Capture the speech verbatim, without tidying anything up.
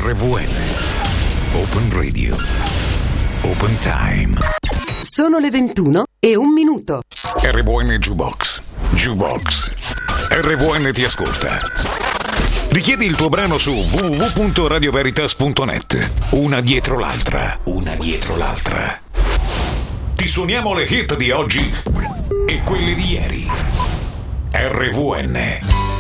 R V N Open Radio Open Time. Sono le ventuno e un minuto. R V N Jukebox Jukebox R V N ti ascolta. Richiedi il tuo brano su w w w punto radio veritas punto net. Una dietro l'altra, una dietro l'altra. Ti suoniamo le hit di oggi e quelle di ieri. R V N